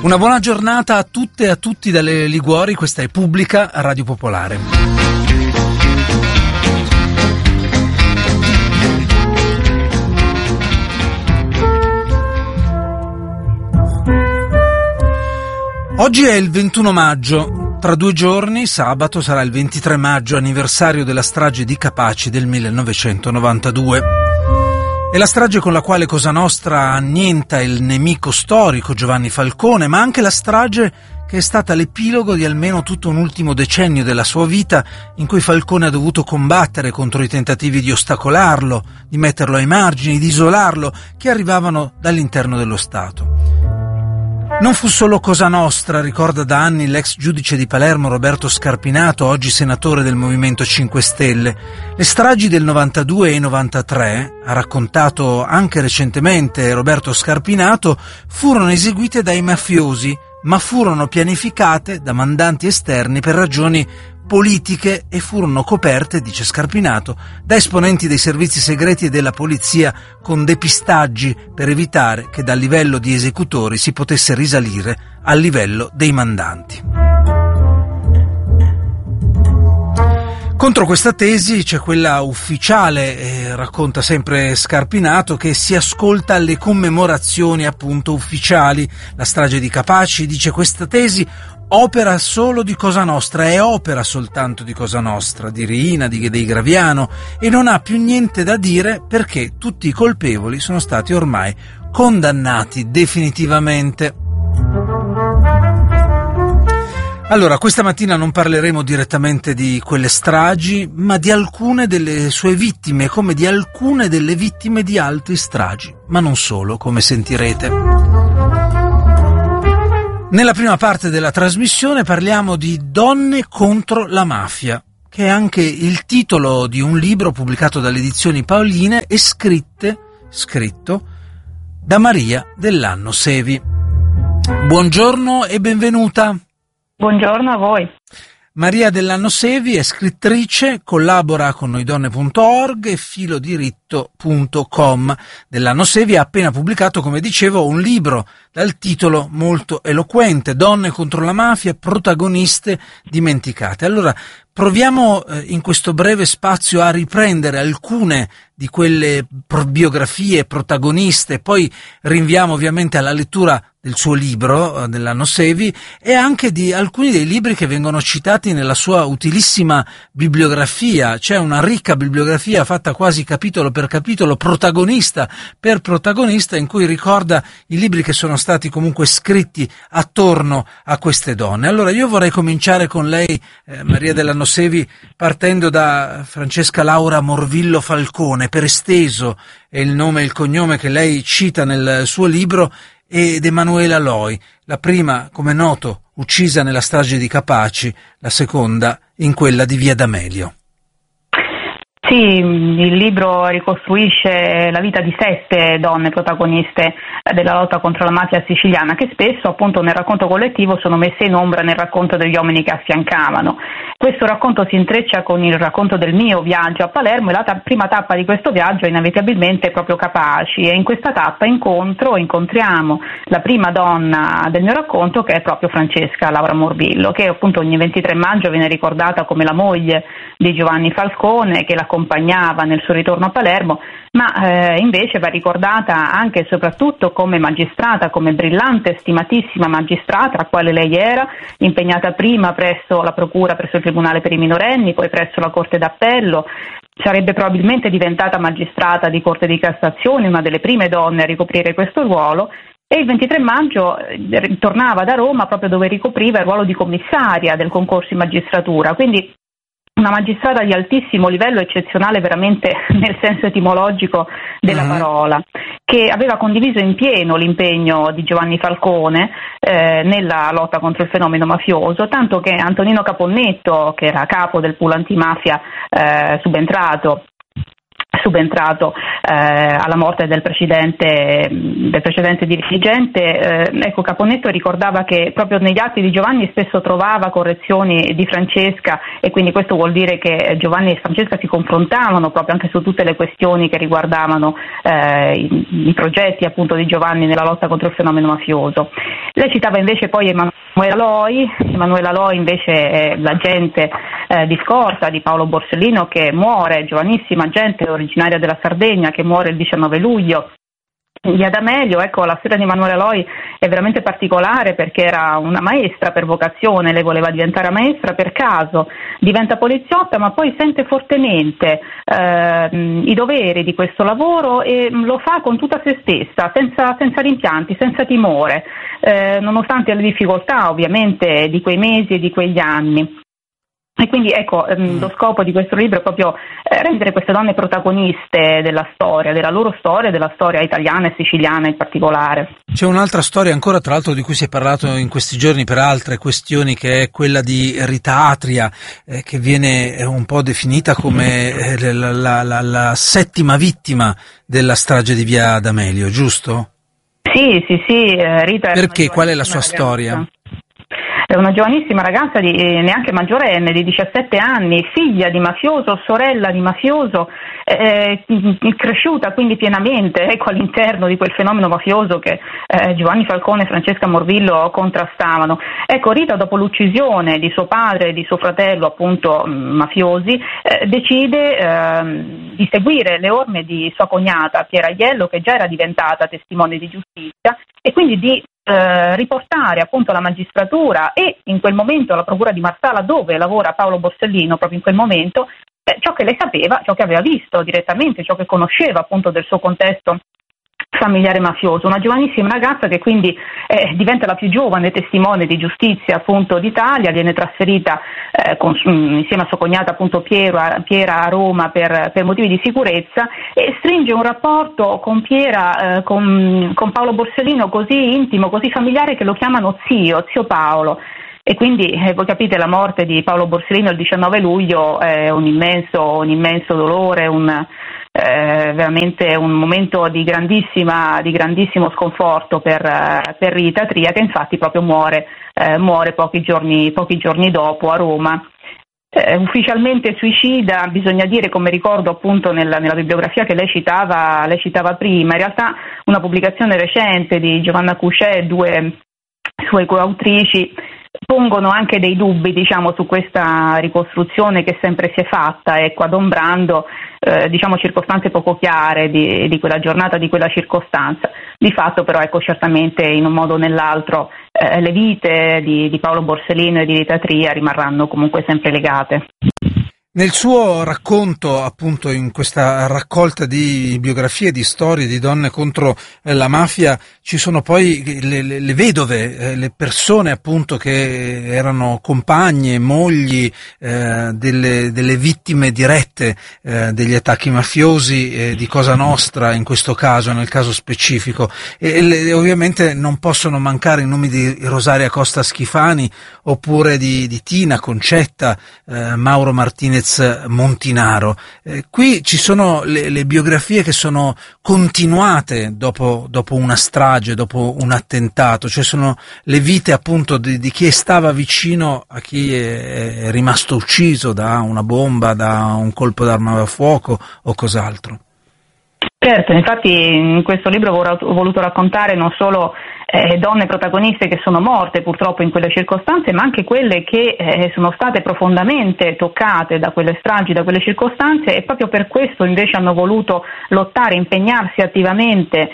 Una buona giornata a tutte e a tutti dalle Liguori, questa è Pubblica Radio Popolare. Oggi è il 21 maggio, tra 2 giorni, sabato, sarà il 23 maggio, anniversario della strage di Capaci del 1992. È la strage con la quale Cosa Nostra annienta il nemico storico Giovanni Falcone, ma anche la strage che è stata l'epilogo di almeno tutto un ultimo decennio della sua vita, in cui Falcone ha dovuto combattere contro i tentativi di ostacolarlo, di metterlo ai margini, di isolarlo, che arrivavano dall'interno dello Stato. Non fu solo Cosa Nostra, ricorda da anni l'ex giudice di Palermo Roberto Scarpinato, oggi senatore del Movimento 5 Stelle. Le stragi del 92 e 93, ha raccontato anche recentemente Roberto Scarpinato, furono eseguite dai mafiosi, ma furono pianificate da mandanti esterni per ragioni politiche e furono coperte, dice Scarpinato, da esponenti dei servizi segreti e della polizia con depistaggi per evitare che dal livello di esecutori si potesse risalire al livello dei mandanti. Contro questa tesi c'è quella ufficiale, racconta sempre Scarpinato, che si ascolta alle commemorazioni appunto ufficiali. La strage di Capaci, dice, questa tesi opera solo di Cosa Nostra, è opera soltanto di Cosa Nostra, di Riina, dei Graviano, e non ha più niente da dire perché tutti i colpevoli sono stati ormai condannati definitivamente. Allora, questa mattina non parleremo direttamente di quelle stragi, ma di alcune delle sue vittime, come di alcune delle vittime di altre stragi, ma non solo, come sentirete. Nella prima parte della trasmissione parliamo di Donne contro la mafia, che è anche il titolo di un libro pubblicato dalle edizioni Paoline e scritto da Maria Dellanno Sevi. Buongiorno e benvenuta. Buongiorno a voi. Maria Dellanno Sevi è scrittrice, collabora con noidonne.org e filodiritto.com. Dellanno Sevi ha appena pubblicato, come dicevo, un libro dal titolo molto eloquente, Donne contro la mafia, protagoniste dimenticate. Allora, proviamo in questo breve spazio a riprendere alcune di quelle biografie protagoniste, poi rinviamo ovviamente alla lettura del suo libro, Dellanno Sevi, e anche di alcuni dei libri che vengono citati nella sua utilissima bibliografia. C'è una ricca bibliografia fatta quasi capitolo per capitolo, protagonista per protagonista, in cui ricorda i libri che sono stati comunque scritti attorno a queste donne. Allora io vorrei cominciare con lei, Maria Dellanno Sevi, partendo da Francesca Laura Morvillo Falcone, per esteso è il nome e il cognome che lei cita nel suo libro, ed Emanuela Loi, la prima, come è noto, uccisa nella strage di Capaci, la seconda in quella di Via D'Amelio. Sì, il libro ricostruisce la vita di 7 donne protagoniste della lotta contro la mafia siciliana, che spesso appunto nel racconto collettivo sono messe in ombra nel racconto degli uomini che affiancavano. Questo racconto si intreccia con il racconto del mio viaggio a Palermo, e la prima tappa di questo viaggio è inevitabilmente proprio Capaci, e in questa tappa incontriamo la prima donna del mio racconto, che è proprio Francesca Laura Morvillo, che appunto ogni 23 maggio viene ricordata come la moglie di Giovanni Falcone, che l'accompagnava nel suo ritorno a Palermo, ma invece va ricordata anche e soprattutto come magistrata, come brillante e stimatissima magistrata, la quale lei era, impegnata prima presso la procura, presso il Tribunale per i minorenni, poi presso la Corte d'Appello. Sarebbe probabilmente diventata magistrata di Corte di Cassazione, una delle prime donne a ricoprire questo ruolo, e il 23 maggio tornava da Roma, proprio dove ricopriva il ruolo di commissaria del concorso in magistratura, quindi una magistrata di altissimo livello, eccezionale veramente nel senso etimologico della parola, che aveva condiviso in pieno l'impegno di Giovanni Falcone nella lotta contro il fenomeno mafioso, tanto che Antonino Caponnetto, che era capo del pool antimafia subentrato subentrato alla morte del precedente dirigente. Ecco, Caponnetto ricordava che proprio negli atti di Giovanni spesso trovava correzioni di Francesca, e quindi questo vuol dire che Giovanni e Francesca si confrontavano proprio anche su tutte le questioni che riguardavano i progetti appunto di Giovanni nella lotta contro il fenomeno mafioso. Lei citava invece poi Emanuela Loi invece è l'agente di scorta di Paolo Borsellino, che muore, giovanissima agente originaria della Sardegna, che muore il 19 luglio. Via D'Amelio, ecco, la storia di Emanuela Loi è veramente particolare perché era una maestra per vocazione, lei voleva diventare maestra, per caso diventa poliziotta, ma poi sente fortemente i doveri di questo lavoro e lo fa con tutta se stessa, senza rimpianti, senza timore, nonostante le difficoltà ovviamente di quei mesi e di quegli anni. E quindi ecco, lo scopo di questo libro è proprio rendere queste donne protagoniste della loro storia, della storia italiana e siciliana in particolare. C'è un'altra storia ancora, tra l'altro, di cui si è parlato in questi giorni per altre questioni, che è quella di Rita Atria, che viene un po' definita come la settima vittima della strage di Via D'Amelio, giusto? Sì, Rita. Perché? Qual è la sua storia? È una giovanissima ragazza neanche maggiorenne, di 17 anni, figlia di mafioso, sorella di mafioso, cresciuta quindi pienamente all'interno di quel fenomeno mafioso che Giovanni Falcone e Francesca Morvillo contrastavano. Ecco, Rita, dopo l'uccisione di suo padre e di suo fratello, appunto mafiosi, decide di seguire le orme di sua cognata Piera Aiello, che già era diventata testimone di giustizia, e quindi di riportare appunto alla magistratura e in quel momento alla procura di Marsala, dove lavora Paolo Borsellino proprio in quel momento, ciò che lei sapeva, ciò che aveva visto direttamente, ciò che conosceva appunto del suo contesto familiare mafioso. Una giovanissima ragazza che quindi diventa la più giovane testimone di giustizia appunto d'Italia, viene trasferita insieme a sua cognata appunto Piera a Roma per motivi di sicurezza, e stringe un rapporto con Piera, con Paolo Borsellino così intimo, così familiare, che lo chiamano zio Paolo. E quindi voi capite, la morte di Paolo Borsellino il 19 luglio è un immenso dolore, veramente un momento di grandissimo sconforto per Rita Atria, che infatti proprio muore pochi giorni dopo a Roma. Ufficialmente suicida, bisogna dire, come ricordo appunto nella bibliografia che lei citava prima, in realtà una pubblicazione recente di Giovanna Cucè e due sue coautrici pongono anche dei dubbi, diciamo, su questa ricostruzione che sempre si è fatta, adombrando circostanze poco chiare di quella giornata, di quella circostanza. Di fatto però, certamente in un modo o nell'altro le vite di Paolo Borsellino e di Rita Atria rimarranno comunque sempre legate. Nel suo racconto, appunto, in questa raccolta di biografie, di storie di donne contro la mafia, ci sono poi le vedove, le persone appunto che erano compagne, mogli delle vittime dirette degli attacchi mafiosi di Cosa Nostra, in questo caso, nel caso specifico. E ovviamente non possono mancare i nomi di Rosaria Costa Schifani, oppure di Tina Concetta, Mauro Martinez Montinaro. Qui ci sono le biografie che sono continuate dopo una strage, dopo un attentato, cioè sono le vite appunto di chi stava vicino a chi è rimasto ucciso da una bomba, da un colpo d'arma da fuoco o cos'altro. Certo, infatti in questo libro ho voluto raccontare non solo donne protagoniste che sono morte purtroppo in quelle circostanze, ma anche quelle che sono state profondamente toccate da quelle stragi, da quelle circostanze, e proprio per questo invece hanno voluto lottare, impegnarsi attivamente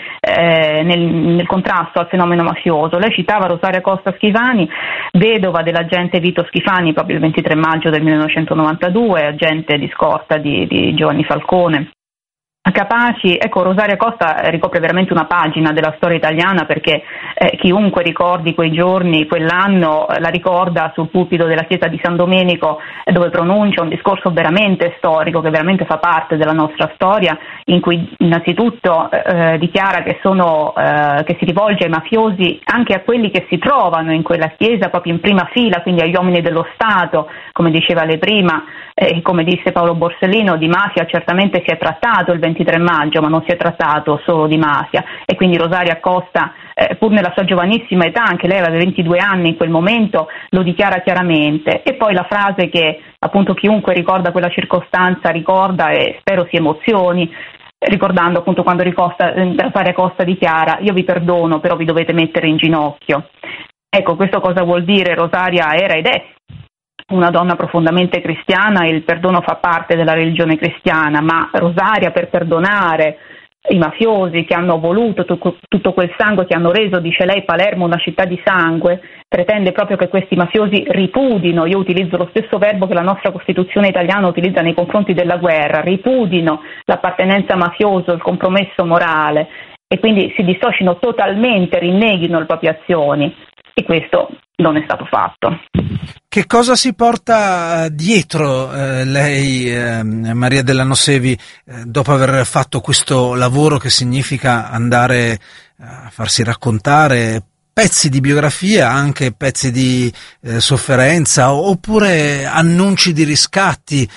nel contrasto al fenomeno mafioso. Lei citava Rosaria Costa Schifani, vedova dell'agente Vito Schifani proprio il 23 maggio del 1992, agente di scorta di Giovanni Falcone. Capaci, Rosaria Costa ricopre veramente una pagina della storia italiana, perché chiunque ricordi quei giorni, quell'anno, la ricorda sul pulpito della chiesa di San Domenico, dove pronuncia un discorso veramente storico, che veramente fa parte della nostra storia, in cui innanzitutto dichiara che si rivolge ai mafiosi, anche a quelli che si trovano in quella chiesa proprio in prima fila, quindi agli uomini dello Stato, come diceva lei prima, come disse Paolo Borsellino, di mafia certamente si è trattato il 23 maggio, ma non si è trattato solo di mafia, e quindi Rosaria Acosta, pur nella sua giovanissima età, anche lei aveva 22 anni in quel momento, lo dichiara chiaramente. E poi la frase che appunto chiunque ricorda quella circostanza ricorda, e spero si emozioni, ricordando appunto quando Rosaria Acosta dichiara: io vi perdono, però vi dovete mettere in ginocchio. Ecco, questo cosa vuol dire? Rosaria era ed è una donna profondamente cristiana, e il perdono fa parte della religione cristiana, ma Rosaria, per perdonare i mafiosi che hanno voluto tutto quel sangue, che hanno reso, dice lei, Palermo una città di sangue, pretende proprio che questi mafiosi ripudino, io utilizzo lo stesso verbo che la nostra Costituzione italiana utilizza nei confronti della guerra, ripudino l'appartenenza mafiosa, il compromesso morale, e quindi si dissocino totalmente, rinneghino le proprie azioni, e questo non è stato fatto. Che cosa si porta dietro lei, Maria Dell'Anno Sevi, dopo aver fatto questo lavoro che significa andare a farsi raccontare pezzi di biografia, anche pezzi di sofferenza, oppure annunci di riscatti?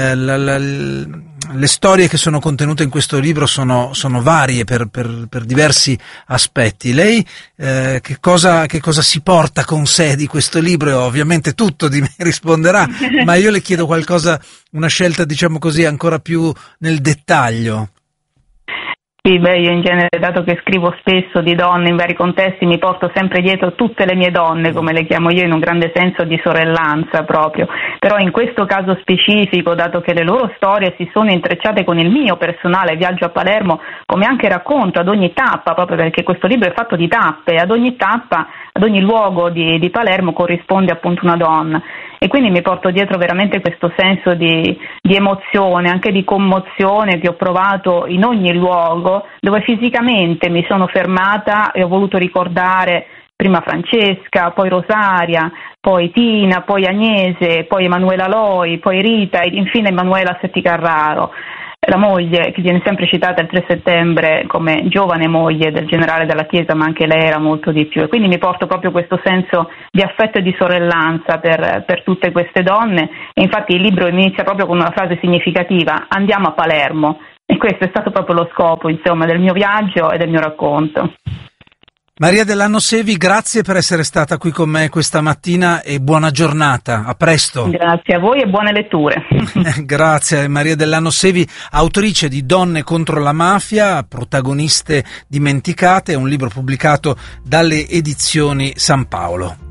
Le storie che sono contenute in questo libro sono varie per diversi aspetti. Lei che cosa si porta con sé di questo libro? E ovviamente tutto di me risponderà, ma io le chiedo qualcosa, una scelta diciamo così ancora più nel dettaglio. Sì, io in genere, dato che scrivo spesso di donne in vari contesti, mi porto sempre dietro tutte le mie donne, come le chiamo io, in un grande senso di sorellanza proprio. Però in questo caso specifico, dato che le loro storie si sono intrecciate con il mio personale viaggio a Palermo, come anche racconto ad ogni tappa, proprio perché questo libro è fatto di tappe, ad ogni tappa, ad ogni luogo di Palermo corrisponde appunto una donna. E quindi mi porto dietro veramente questo senso di emozione, anche di commozione che ho provato in ogni luogo dove fisicamente mi sono fermata e ho voluto ricordare prima Francesca, poi Rosaria, poi Tina, poi Agnese, poi Emanuela Loi, poi Rita ed infine Emanuela Setti Carraro, la moglie che viene sempre citata il 3 settembre come giovane moglie del generale della Chiesa, ma anche lei era molto di più, e quindi mi porto proprio questo senso di affetto e di sorellanza per tutte queste donne. E infatti il libro inizia proprio con una frase significativa: andiamo a Palermo, e questo è stato proprio lo scopo, insomma, del mio viaggio e del mio racconto. Maria Dell'Anno Sevi, grazie per essere stata qui con me questa mattina e buona giornata, a presto. Grazie a voi e buone letture. Grazie. Maria Dell'Anno Sevi, autrice di Donne contro la mafia, protagoniste dimenticate, un libro pubblicato dalle edizioni San Paolo.